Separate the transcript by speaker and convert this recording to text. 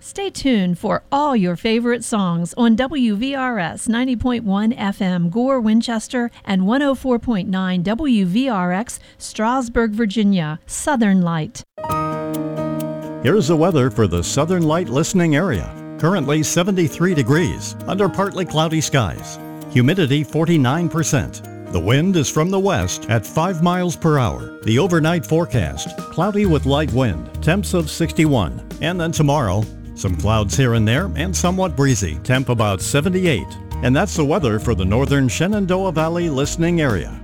Speaker 1: Stay tuned for all your favorite songs on WVRS 90.1 FM Gore, Winchester, and 104.9 WVRX Strasburg, Virginia. Southern Light.
Speaker 2: Here's the weather for the Southern Light listening area. Currently 73 degrees under partly cloudy skies. Humidity 49%. The wind is from the west at 5 miles per hour. The overnight forecast, cloudy with light wind, temps of 61. And then tomorrow, some clouds here and there and somewhat breezy, temp about 78. And that's the weather for the northern Shenandoah Valley listening area.